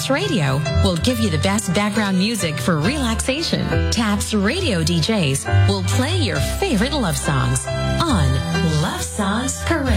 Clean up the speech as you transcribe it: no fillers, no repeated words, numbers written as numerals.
Taps Radio will give you the best background music for relaxation. Taps Radio DJs will play your favorite love songs on Love Songs Caribbean.